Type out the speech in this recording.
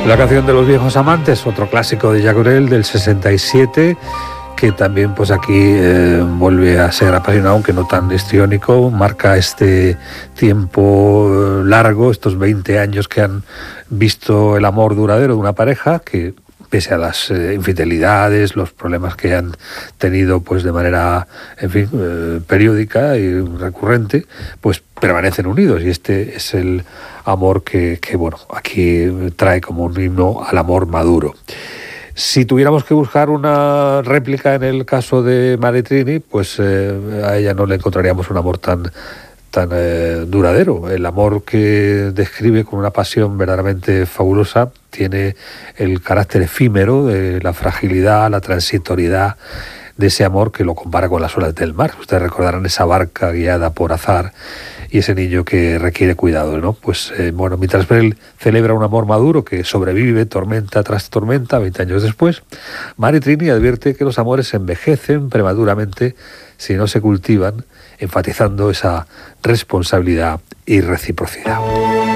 La canción de los viejos amantes, otro clásico de Jacques Brel del 67, que también pues aquí vuelve a ser apasionado, aunque no tan histriónico, marca este tiempo largo, estos 20 años que han visto el amor duradero de una pareja que, pese a las infidelidades, los problemas que han tenido pues de manera, en fin, periódica y recurrente, pues permanecen unidos, y este es el amor que bueno, aquí trae como un himno al amor maduro. Si tuviéramos que buscar una réplica en el caso de Maritrini, pues a ella no le encontraríamos un amor tan duradero. El amor que describe con una pasión verdaderamente fabulosa tiene el carácter efímero de la fragilidad, la transitoriedad de ese amor que lo compara con las olas del mar. Ustedes recordarán esa barca guiada por azar y ese niño que requiere cuidado, ¿no? Pues bueno, mientras Brel celebra un amor maduro que sobrevive tormenta tras tormenta 20 años después, Maritrini advierte que los amores envejecen prematuramente si no se cultivan, enfatizando esa responsabilidad y reciprocidad.